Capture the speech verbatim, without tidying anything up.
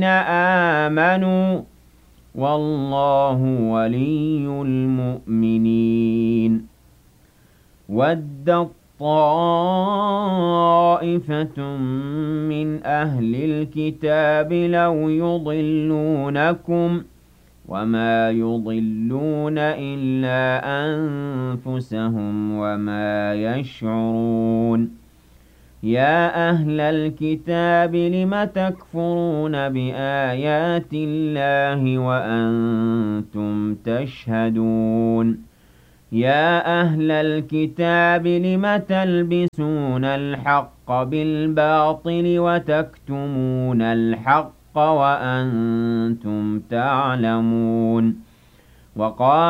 آمنوا والله ولي المؤمنين وَدَّت طَّائِفَةٌ مِّنْ أَهْلِ الْكِتَابِ لَوْ يُضِلُّونَكُمْ وَمَا يُضِلُّونَ إِلَّا أَنفُسَهُمْ وَمَا يَشْعُرُونَ يَا أَهْلَ الْكِتَابِ لِمَ تَكْفُرُونَ بِآيَاتِ اللَّهِ وَأَنتُمْ تَشْهَدُونَ يَا أَهْلَ الْكِتَابِ لِمَ تَلْبِسُونَ الْحَقَّ بِالْبَاطِلِ وَتَكْتُمُونَ الْحَقَّ وَأَنتُمْ تَعْلَمُونَ وَقَالَ